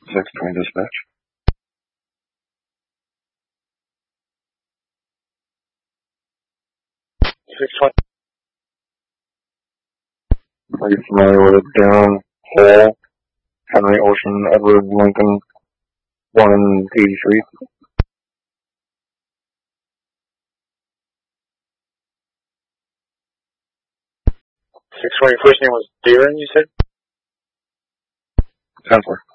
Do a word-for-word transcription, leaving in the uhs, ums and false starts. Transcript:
six twenty dispatch. six twenty. Are you familiar with Darren Hall, Henry Ocean, Edward Lincoln, one eighty-three? six twenty, first name was Darren, you said? ten four.